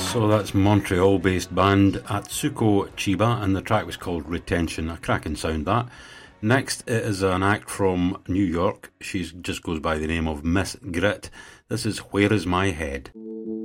So that's Montreal-based band Atsuko Chiba, and the track was called Retention. A cracking sound, that. Next, it is an act from New York. She just goes by the name of Miss Grit. This is Where Is My Head?